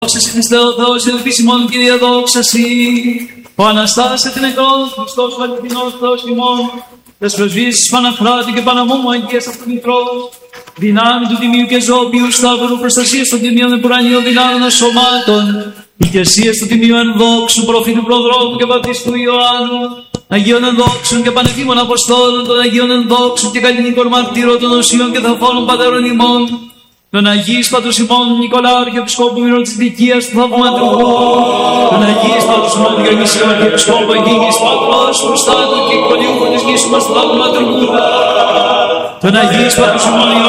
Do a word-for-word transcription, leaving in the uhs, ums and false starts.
Δόξα σε Χριστέ ο Θεός, ελπίσιμον Κύριε, δόξα Συ. Ο Αναστάσε την νεκρών, Χριστός ο αληθινός Θεός ημών, τες πρεσβείες Παναφράτη και Παναμόμου Αγίας Αυτομητρός, δυνάμει του Τιμίου και Ζώπιου Σταύρου, προστασίας των Τιμίων Επουρανίων δυνάμεων σωμάτων, ηγεσίας του Τιμίου Ενδόξου, προφήτου Προδρόμου και Βαπτιστού Ιωάννου, Αγίων Ενδόξων και Πανεπίμων Αποστόλων, των Αγίων Ενδόξων και καλλινικών μαρτύρων των Οσίων και Θαυφόρων Πατέρων ημών, τον Αγίης Πατρός ημών Νικολάου και Επισκόπου Μυρών της Δικίας του Θαυματουργού, τον Αγίης Πατρός ημών Διονύσιο και Επισκόπου Αγίης Πατρός Προστάτου και Οικονιούχου της γης μας του Θαυματουργού, τον Αγίης Πατρός ημών